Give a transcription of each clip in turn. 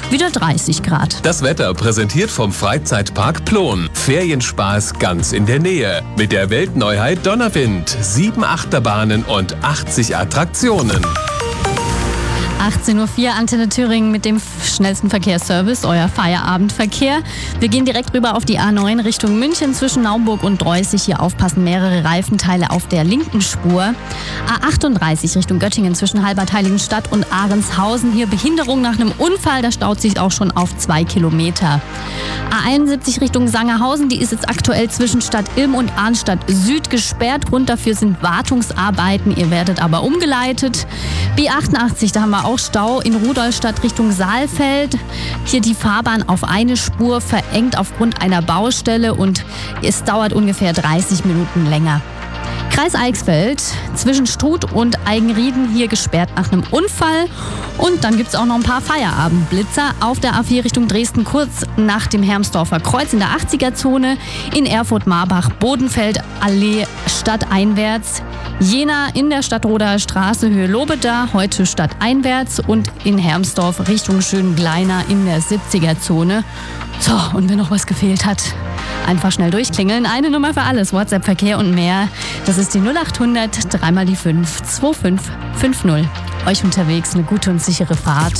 wieder 30 Grad. Das Wetter präsentiert vom Freizeitpark Plon. Ferienspaß ganz in der Nähe. Mit der Weltneuheit Donnerwind. 7 Achterbahnen und 80 Attraktionen. 18.04 Uhr, Antenne Thüringen mit dem schnellsten Verkehrsservice, euer Feierabendverkehr. Wir gehen direkt rüber auf die A9 Richtung München zwischen Naumburg und Dreußig. Hier aufpassen, mehrere Reifenteile auf der linken Spur. A38 Richtung Göttingen zwischen Halbertheiligenstadt und Ahrenshausen. Hier Behinderung nach einem Unfall, da staut sich auch schon auf 2 Kilometer. A71 Richtung Sangerhausen, die ist jetzt aktuell zwischen Stadt Ilm und Arnstadt Süd gesperrt. Grund dafür sind Wartungsarbeiten, ihr werdet aber umgeleitet. B88, da haben wir auch Stau in Rudolstadt Richtung Saalfeld. Hier die Fahrbahn auf eine Spur verengt aufgrund einer Baustelle und es dauert ungefähr 30 Minuten länger. Kreis Eichsfeld zwischen Struth und Eigenrieden hier gesperrt nach einem Unfall. Und dann gibt es auch noch ein paar Feierabendblitzer auf der A4 Richtung Dresden kurz nach dem Hermsdorfer Kreuz in der 80er-Zone. In Erfurt-Marbach, Bodenfeld, Allee stadteinwärts. Jena in der Stadtroder Straße Höhe Lobeda, heute stadteinwärts. Und in Hermsdorf Richtung Schöngleiner in der 70er-Zone. So, und wenn noch was gefehlt hat, einfach schnell durchklingeln. Eine Nummer für alles, WhatsApp, Verkehr und mehr. Das ist die 0800 3 mal die 5 2550. Euch unterwegs eine gute und sichere Fahrt.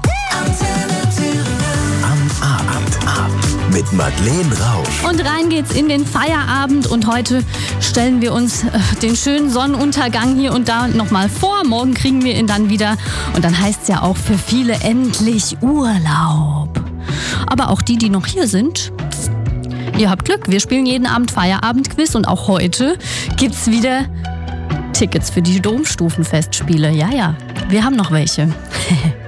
Am Abend mit Madeleine Rausch. Und rein geht's in den Feierabend und heute stellen wir uns den schönen Sonnenuntergang hier und da nochmal vor. Morgen kriegen wir ihn dann wieder und dann heißt's ja auch für viele endlich Urlaub. Aber auch die noch hier sind, ihr habt Glück, wir spielen jeden Abend Feierabendquiz und auch heute gibt's wieder Tickets für die Domstufenfestspiele. Ja, wir haben noch welche.